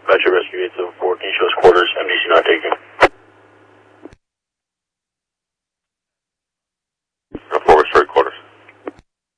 Metro Rescue 874, can you show us quarters, MDC not taken?